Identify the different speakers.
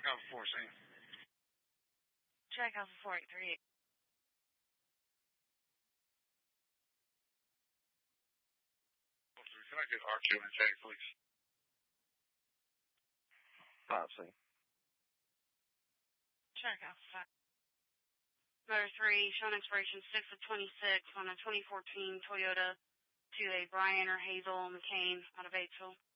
Speaker 1: Alpha 4, same.
Speaker 2: Check Alpha 483.
Speaker 1: Can I get R2 and J, please?
Speaker 3: 5C.
Speaker 2: Check Alpha 5. Motor 3, showing expiration 6 of 26 on a 2014 Toyota to a Brian or Hazel McCain out of Batesville.